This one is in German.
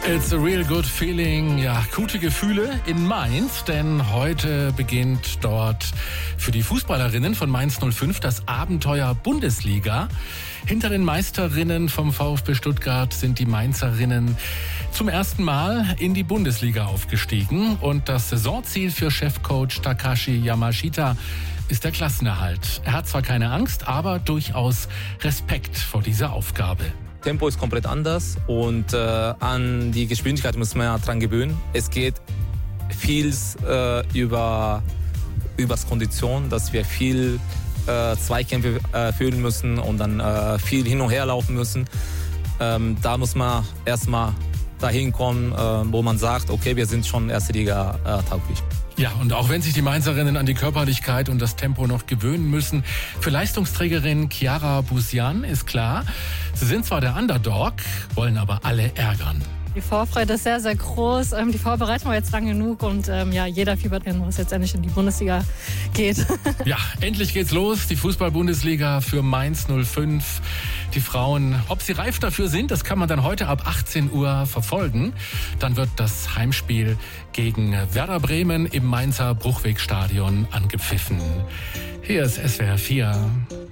It's a real good feeling. Ja, gute Gefühle in Mainz, denn heute beginnt dort für die Fußballerinnen von Mainz 05 das Abenteuer Bundesliga. Hinter den Meisterinnen vom VfB Stuttgart sind die Mainzerinnen zum ersten Mal in die Bundesliga aufgestiegen. Und das Saisonziel für Chefcoach Takashi Yamashita ist der Klassenerhalt. Er hat zwar keine Angst, aber durchaus Respekt vor dieser Aufgabe. Tempo ist komplett anders und an die Geschwindigkeit muss man ja dran gewöhnen. Es geht viel übers Kondition, dass wir viel Zweikämpfe führen müssen und dann viel hin und her laufen müssen. Da muss man erstmal dahin kommen, wo man sagt, okay, wir sind schon erste Liga tauglich. Ja, und auch wenn sich die Mainzerinnen an die Körperlichkeit und das Tempo noch gewöhnen müssen, für Leistungsträgerin Chiara Busian ist klar, sie sind zwar der Underdog, wollen aber alle ärgern. Die Vorfreude ist sehr, sehr groß. Die Vorbereitung war jetzt lang genug und jeder fiebert hin, was jetzt endlich in die Bundesliga geht. Ja, endlich geht's los. Die Fußball-Bundesliga für Mainz 05. Die Frauen, ob sie reif dafür sind, das kann man dann heute ab 18 Uhr verfolgen. Dann wird das Heimspiel gegen Werder Bremen im Mainzer Bruchwegstadion angepfiffen. Hier ist SWR 4.